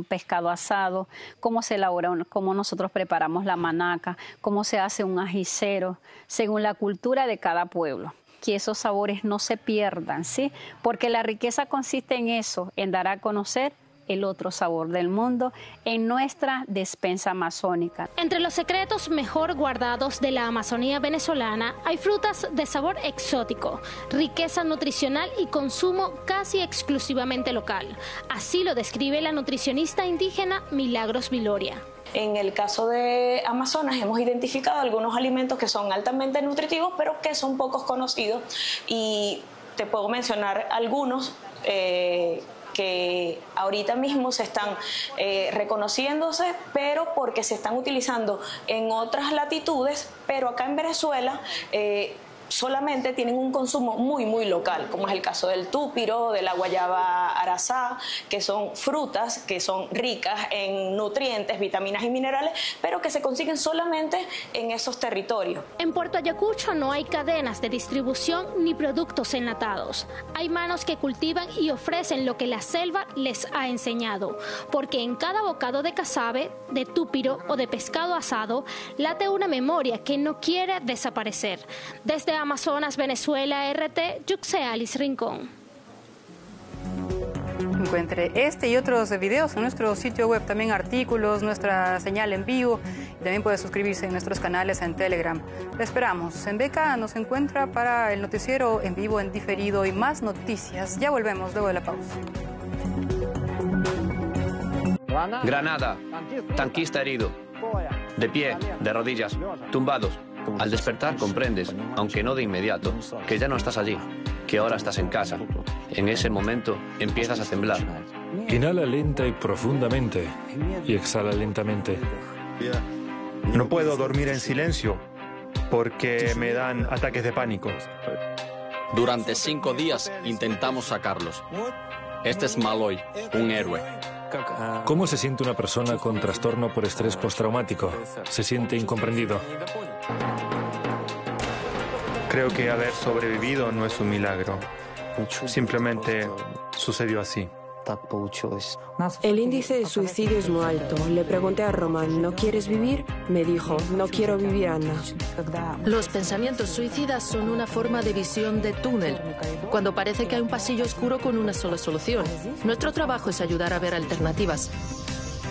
pescado asado, cómo se elabora, cómo nosotros preparamos la manaca, cómo se hace un ajicero, según la cultura de cada pueblo. Que esos sabores no se pierdan, ¿sí? Porque la riqueza consiste en eso, en dar a conocer el otro sabor del mundo en nuestra despensa amazónica. Entre los secretos mejor guardados de la Amazonía venezolana hay frutas de sabor exótico, riqueza nutricional y consumo casi exclusivamente local. Así lo describe la nutricionista indígena Milagros Viloria. En el caso de Amazonas hemos identificado algunos alimentos que son altamente nutritivos, pero que son pocos conocidos, y te puedo mencionar algunos que ahorita mismo se están reconociéndose, pero porque se están utilizando en otras latitudes, pero acá en Venezuela solamente tienen un consumo muy local, como es el caso del túpiro, de la guayaba arazá, que son frutas que son ricas en nutrientes, vitaminas y minerales, pero que se consiguen solamente en esos territorios. En Puerto Ayacucho no hay cadenas de distribución ni productos enlatados. Hay manos que cultivan y ofrecen lo que la selva les ha enseñado, porque en cada bocado de casabe, de túpiro o de pescado asado late una memoria que no quiere desaparecer. Desde Amazonas, Venezuela, RT, Yuxea Alice Rincón. Encuentre este y otros videos en nuestro sitio web, también artículos, nuestra señal en vivo, y también puede suscribirse en nuestros canales en Telegram. Le esperamos. En Beca nos encuentra para el noticiero en vivo, en diferido y más noticias. Ya volvemos luego de la pausa. Granada, tanquista herido, de pie, de rodillas, tumbados. Al despertar comprendes, aunque no de inmediato, que ya no estás allí, que ahora estás en casa. En ese momento empiezas a temblar. Inhala lenta y profundamente y exhala lentamente. No puedo dormir en silencio porque me dan ataques de pánico. Durante 5 días intentamos sacarlos. Este es Maloy, un héroe. ¿Cómo se siente una persona con trastorno por estrés postraumático? Se siente incomprendido. Creo que haber sobrevivido no es un milagro. Simplemente sucedió así. El índice de suicidio es muy alto. Le pregunté a Román, ¿no quieres vivir? Me dijo, no quiero vivir, Ana. Los pensamientos suicidas son una forma de visión de túnel, cuando parece que hay un pasillo oscuro con una sola solución. Nuestro trabajo es ayudar a ver alternativas.